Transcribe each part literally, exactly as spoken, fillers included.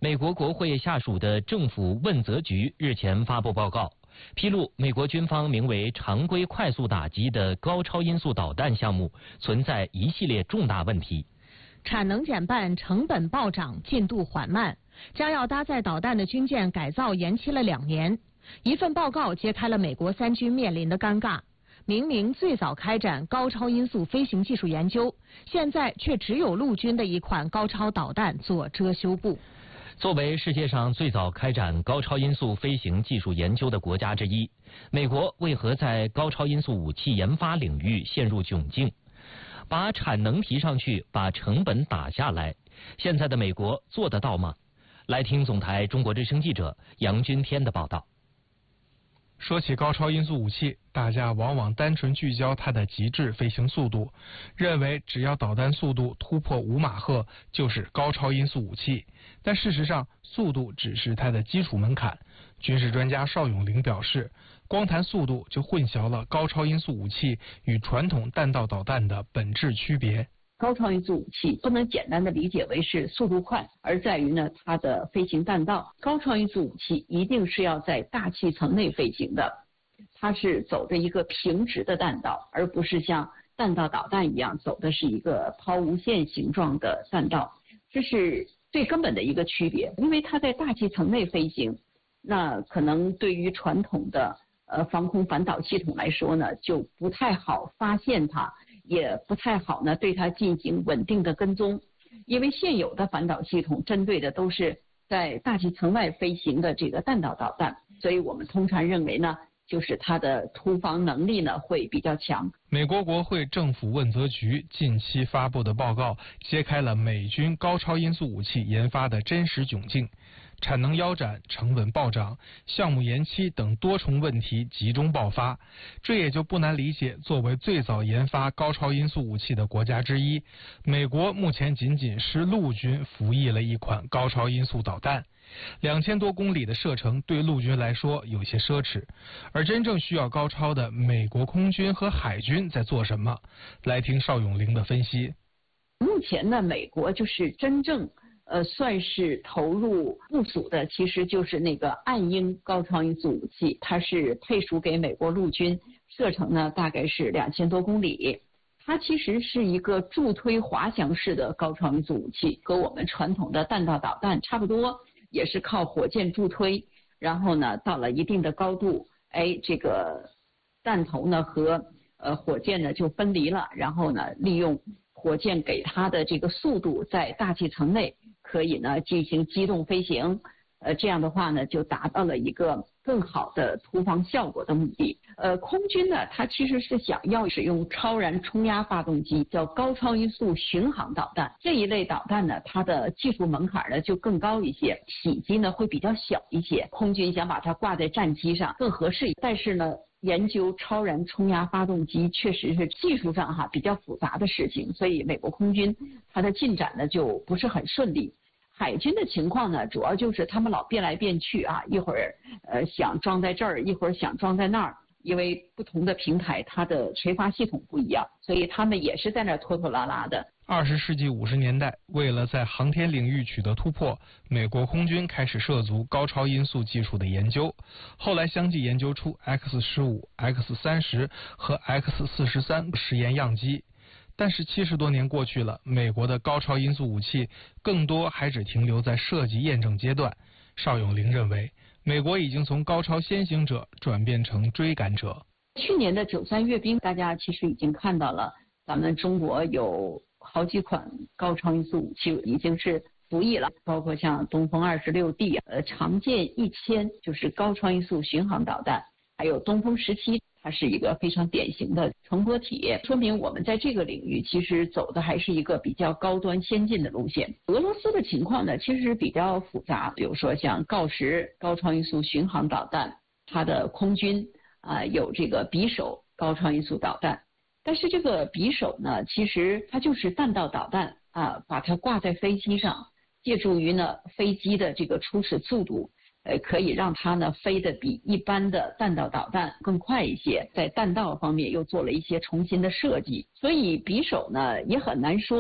美国国会下属的政府问责局日前发布报告，披露美国军方名为常规快速打击的高超音速导弹项目存在一系列重大问题， 产能减半、成本暴涨、进度缓慢，将要搭载导弹的军舰改造延期了两年。一份报告揭开了美国三军面临的尴尬。明明最早开展高超音速飞行技术研究，现在却只有陆军的一款高超导弹做遮羞布。 作为世界上最早开展高超音速飞行技术研究的国家之一，美国为何在高超音速武器研发领域陷入窘境？把产能提上去，把成本打下来，现在的美国做得到吗？来听总台中国之声记者杨军天的报道。 说起高超音速武器，大家往往单纯聚焦它的极致飞行速度，认为只要导弹速度突破五马赫就是高超音速武器。但事实上，速度只是它的基础门槛。军事专家邵永龄表示，光谈速度就混淆了高超音速武器与传统弹道导弹的本质区别。 高超音速武器不能简单的理解为是速度快，而在于呢它的飞行弹道。高超音速武器一定是要在大气层内飞行的，它是走着一个平直的弹道，而不是像弹道导弹一样走的是一个抛物线形状的弹道，这是最根本的一个区别。因为它在大气层内飞行，那可能对于传统的呃防空反导系统来说呢，就不太好发现它，也不太好呢对它进行稳定的跟踪，因为现有的反导系统针对的都是在大气层外飞行的这个弹道导弹，所以我们通常认为呢，就是它的突防能力呢会比较强。 美国国会政府问责局近期发布的报告揭开了美军高超音速武器研发的真实窘境。产能腰斩、成本暴涨、项目延期等多重问题集中爆发，这也就不难理解，作为最早研发高超音速武器的国家之一，美国目前仅仅是陆军服役了一款高超音速导弹。两千多公里的射程对陆军来说有些奢侈，而真正需要高超的美国空军和海军在做什么？来听邵永龄的分析。 目前呢，美国就是真正呃，算是投入部署的，其实就是那个暗鹰高超音速武器，它是配属给美国陆军，射程呢大概是两千多公里。它其实是一个助推滑翔式的高超音速武器，和我们传统的弹道导弹差不多，也是靠火箭助推，然后呢到了一定的高度，哎，这个弹头呢和呃火箭呢就分离了，然后呢利用火箭给它的这个速度在大气层内可以呢进行机动飞行，呃，这样的话呢就达到了一个更好的突防效果的目的。呃，空军呢，它其实是想要使用超燃冲压发动机，叫高超音速巡航导弹。这一类导弹呢，它的技术门槛呢就更高一些，体积呢会比较小一些。空军想把它挂在战机上更合适，但是呢，研究超燃冲压发动机确实是技术上哈比较复杂的事情，所以美国空军它的进展呢就不是很顺利。海军的情况呢，主要就是他们老变来变去啊，一会儿呃想装在这儿，一会儿想装在那儿，因为不同的平台它的垂发系统不一样，所以他们也是在那儿拖拖拉拉的。 二十世纪五十年代，为了在航天领域取得突破，美国空军开始涉足高超音速技术的研究，后来相继研究出 X 十五、X 三十 和 X 四十三实验样机。但是七十多年过去了，美国的高超音速武器更多还只停留在设计验证阶段。邵永龄认为，美国已经从高超先行者转变成追赶者。 去年的九三阅兵，大家其实已经看到了，咱们中国有好几款高超音速武器已经是服役了，包括像东风二十六 D、呃长剑一千，就是高超音速巡航导弹，还有东风十七。它是一个非常典型的乘波体，说明我们在这个领域其实走的还是一个比较高端先进的路线。俄罗斯的情况呢，其实比较复杂，比如说像锆石高超音速巡航导弹，它的空军啊、呃、有这个匕首高超音速导弹，但是这个匕首呢，其实它就是弹道导弹啊，把它挂在飞机上，借助于呢飞机的这个初始速度。呃，可以让它呢飞得比一般的弹道导弹更快一些，在弹道方面又做了一些重新的设计，所以匕首呢也很难说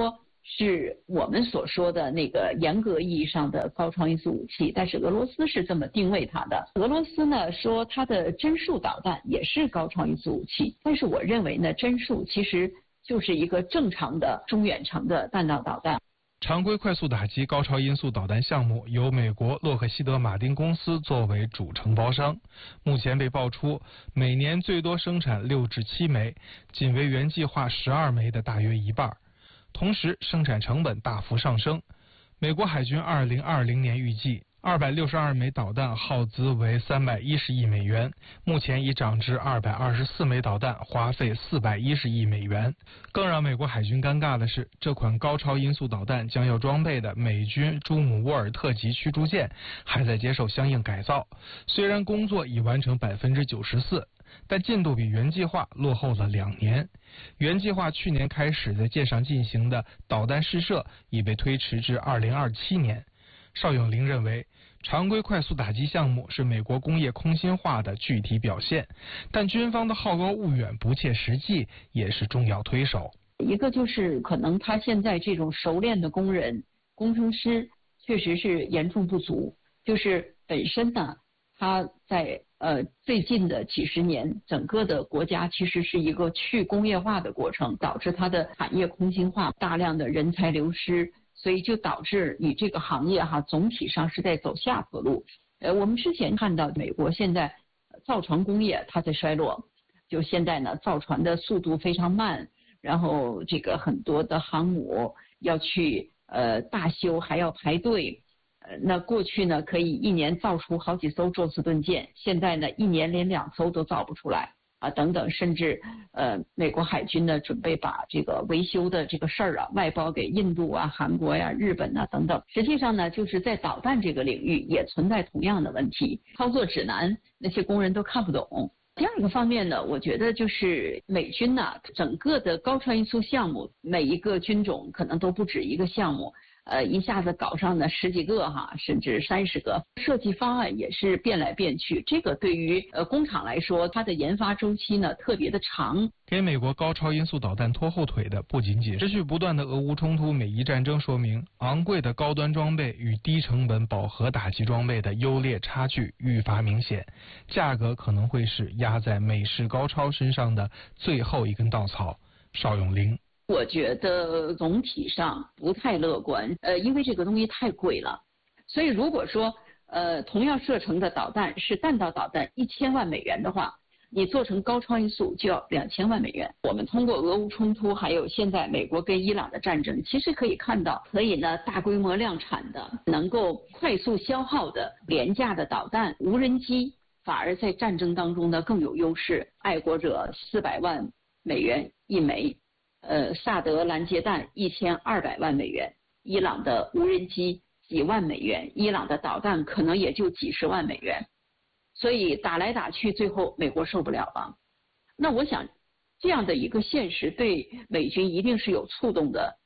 是我们所说的那个严格意义上的高超音速武器，但是俄罗斯是这么定位它的。俄罗斯呢说它的针数导弹也是高超音速武器，但是我认为呢，针数其实就是一个正常的中远程的弹道导弹。 常规快速打击高超音速导弹项目由美国洛克希德马丁公司作为主承包商，目前被爆出每年最多生产六至七枚，仅为原计划十二枚的大约一半。同时，生产成本大幅上升。美国海军二零二零年预计，二百六十二枚导弹耗资为三百一十亿美元，目前已涨至二百二十四枚导弹，花费四百一十亿美元。更让美国海军尴尬的是，这款高超音速导弹将要装备的美军朱姆沃尔特级驱逐舰还在接受相应改造，虽然工作已完成百分之九十四。但进度比原计划落后了两年。原计划去年开始在舰上进行的导弹试射已被推迟至二零二七年。邵永龄认为，常规快速打击项目是美国工业空心化的具体表现，但军方的好高骛远、不切实际也是重要推手。 一个就是可能他现在这种熟练的工人、工程师确实是严重不足，就是本身呢，他在呃最近的几十年，整个的国家其实是一个去工业化的过程，导致它的产业空心化，大量的人才流失，所以就导致你这个行业哈总体上是在走下坡路。呃，我们之前看到美国现在造船工业它在衰落，就现在呢造船的速度非常慢，然后这个很多的航母要去呃大修还要排队。呃，那过去呢，可以一年造出好几艘宙斯盾舰，现在呢，一年连两艘都造不出来啊，等等，甚至呃，美国海军呢，准备把这个维修的这个事儿啊，外包给印度啊、韩国呀、日本啊等等。实际上呢，就是在导弹这个领域也存在同样的问题，操作指南那些工人都看不懂。第二个方面呢，我觉得就是美军呢，整个的高超音速项目，每一个军种可能都不止一个项目。呃，一下子搞上呢十几个哈，甚至三十个，设计方案也是变来变去。这个对于呃工厂来说，它的研发周期呢特别的长。 给美国高超音速导弹拖后腿的不仅仅持续不断的俄乌冲突、美伊战争，说明昂贵的高端装备与低成本饱和打击装备的优劣差距愈发明显，价格可能会是压在美式高超身上的最后一根稻草。邵永龄。 我觉得总体上不太乐观，呃，因为这个东西太贵了，所以如果说呃同样射程的导弹是弹道导弹一千万美元的话，你做成高超音速就要两千万美元。我们通过俄乌冲突，还有现在美国跟伊朗的战争，其实可以看到，可以呢大规模量产的、能够快速消耗的廉价的导弹、无人机，反而在战争当中呢更有优势。爱国者四百万美元一枚。呃，萨德拦截弹一千二百万美元，伊朗的无人机几万美元，伊朗的导弹可能也就几十万美元，所以打来打去，最后美国受不了了。那我想，这样的一个现实对美军一定是有触动的。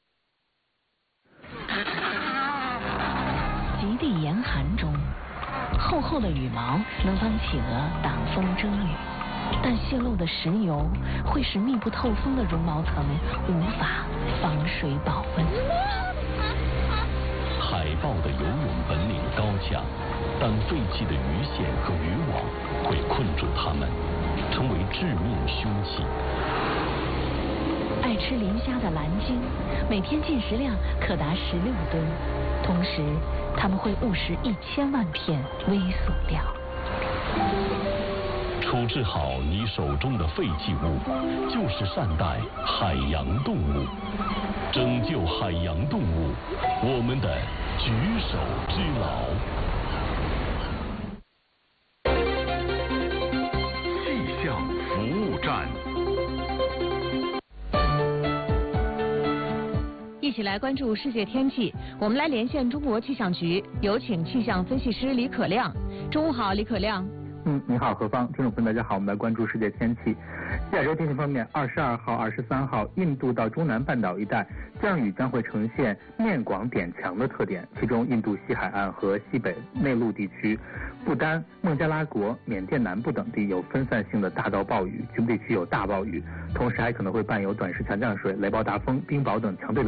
极地严寒中，厚厚的羽毛能帮企鹅挡风遮雨。但泄漏的石油会使密不透风的绒毛层无法防水保温。 海豹的游泳本领高强，但废弃的鱼线和渔网会困住它们，成为致命凶器。 爱吃磷虾的蓝鲸，每天进食量可达十六吨，同时它们会误食一千万片微塑料。 处置好你手中的废弃物，就是善待海洋动物，拯救海洋动物，我们的举手之劳。 气象服务站， 一起来关注世界天气。我们来连线中国气象局，有请气象分析师李可亮。中午好，李可亮。 嗯，你好，何芳，听众朋友大家好，我们来关注世界天气。亚洲天气方面，二十二号、二十三号，印度到中南半岛一带降雨将会呈现面广点强的特点，其中印度西海岸和西北内陆地区、不丹、孟加拉国、缅甸南部等地有分散性的大到暴雨，局部地区有大暴雨，同时还可能会伴有短时强降水、雷暴大风、冰雹等强对流。